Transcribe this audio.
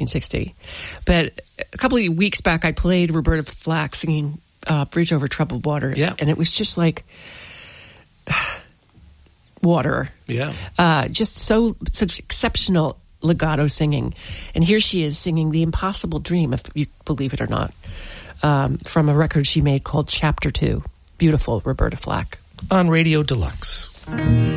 1960. But a couple of weeks back, I played Roberta Flack singing Bridge Over Troubled Waters. Yeah. And it was just like water. Yeah. Just such exceptional legato singing. And here she is singing The Impossible Dream, if you believe it or not, from a record she made called Chapter 2. Beautiful Roberta Flack. On Radio Deluxe.